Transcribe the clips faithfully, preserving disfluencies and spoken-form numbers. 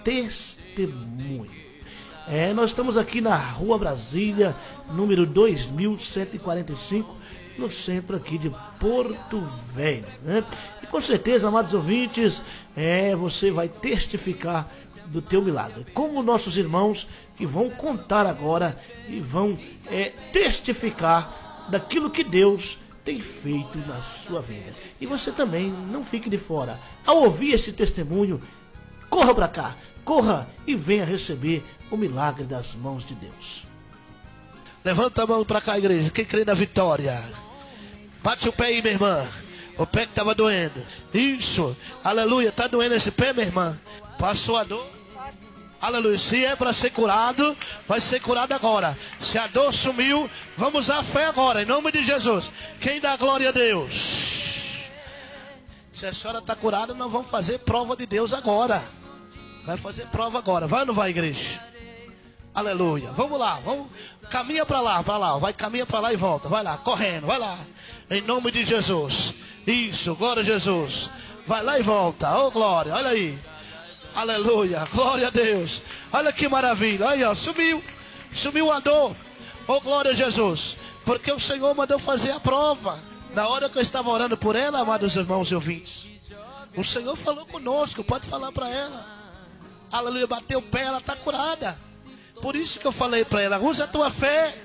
testemunho. É, nós estamos aqui na Rua Brasília, número dois mil cento e quarenta e cinco, no centro aqui de Porto Velho, né? E com certeza, amados ouvintes, é, você vai testificar do teu milagre, como nossos irmãos que vão contar agora e vão é, testificar daquilo que Deus tem feito na sua vida. E você também não fique de fora. Ao ouvir esse testemunho, corra para cá, corra e venha receber o milagre das mãos de Deus. Levanta a mão para cá, igreja, quem crê na vitória. Bate o pé aí, minha irmã. O pé que estava doendo. Isso, aleluia, está doendo esse pé, minha irmã? Passou a dor? Aleluia, se é para ser curado, vai ser curado agora. Se a dor sumiu, vamos à fé agora, em nome de Jesus. Quem dá glória a Deus? Se a senhora está curada, nós vamos fazer prova de Deus agora. Vai fazer prova agora, vai ou não vai, igreja? Aleluia, vamos lá, vamos. Caminha para lá, para lá, vai, caminha para lá e volta. Vai lá, correndo, vai lá. Em nome de Jesus. Isso, glória a Jesus. Vai lá e volta, oh glória, olha aí. Aleluia, glória a Deus. Olha que maravilha, aí ó, sumiu. Sumiu a dor, oh glória a Jesus. Porque o Senhor mandou fazer a prova. Na hora que eu estava orando por ela, amados irmãos e ouvintes, o Senhor falou conosco, pode falar para ela. Aleluia, bateu o pé, ela está curada. Por isso que eu falei para ela, usa a tua fé.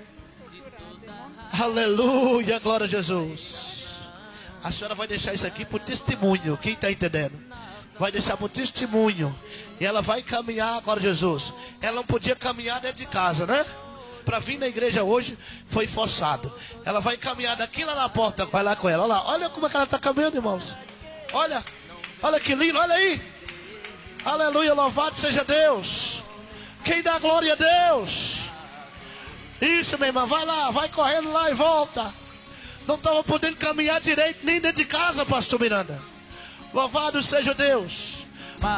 Aleluia, glória a Jesus. A senhora vai deixar isso aqui por testemunho, quem está entendendo? Vai deixar por testemunho. E ela vai caminhar, glória a Jesus. Ela não podia caminhar dentro de casa, né? Para vir na igreja hoje foi forçado. Ela vai caminhar daqui lá na porta, vai lá com ela. Olha lá, olha como é que ela está caminhando, irmãos. Olha, olha que lindo, olha aí. Aleluia, louvado seja Deus. Quem dá glória a Deus? Isso, minha irmã, vai lá, vai correndo lá e volta. Não estava podendo caminhar direito nem dentro de casa, pastor Miranda. Louvado seja Deus.